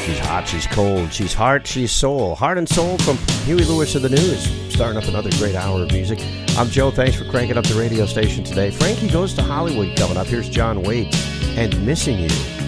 She's hot, she's cold, she's heart, she's soul. Heart and soul from Huey Lewis of the News. Starting up another great hour of music. I'm Joe. Thanks for cranking up the radio station today. Frankie Goes to Hollywood coming up. Here's John Waite and Missing You.